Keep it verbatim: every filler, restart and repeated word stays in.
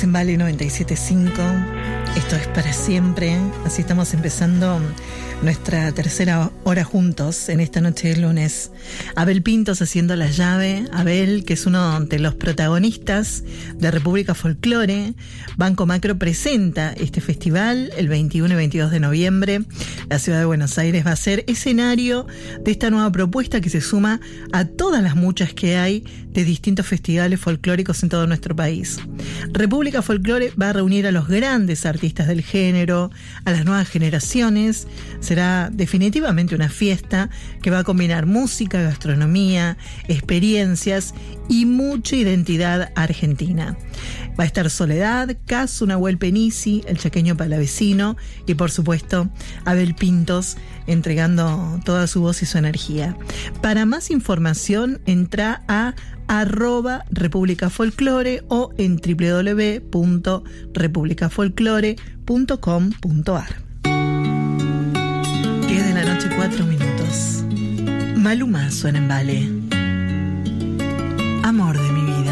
en Vale noventa y siete punto cinco. Esto es para siempre. Así estamos empezando nuestra tercera hora juntos en esta noche de lunes. Abel Pintos haciendo la llave. Abel, que es uno de los protagonistas de República Folklore. Banco Macro presenta este festival el veintiuno y veintidós de noviembre. La ciudad de Buenos Aires va a ser escenario de esta nueva propuesta que se suma a todas las muchas que hay de distintos festivales folclóricos en todo nuestro país. República Folklore va a reunir a los grandes artistas del género, a las nuevas generaciones. Será definitivamente una fiesta que va a combinar música, gastronomía, experiencias y mucha identidad argentina. Va a estar Soledad, Casu, Nahuel Penisi, el chaqueño palavecino y, por supuesto, Abel Pintos entregando toda su voz y su energía. Para más información, entra a arroba República Folklore o en doble u doble u doble u punto república folklore punto com punto a r. diez de la noche, cuatro minutos. Maluma suena en Vale. Amor de mi vida.